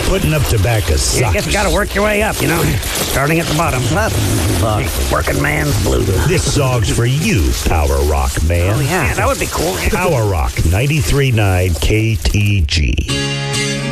Putting up tobacco I sucks. guess you got to work your way up, starting at the bottom. Working man's blues. This song's for you, Power Rock man. Oh, yeah, that would be cool. Power Rock 93.9 KTG.